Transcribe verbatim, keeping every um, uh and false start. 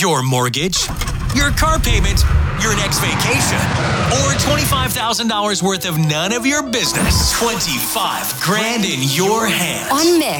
Your mortgage, your car payment, your next vacation, or twenty-five thousand dollars worth of none of your business. twenty-five grand in your hands. On Mix.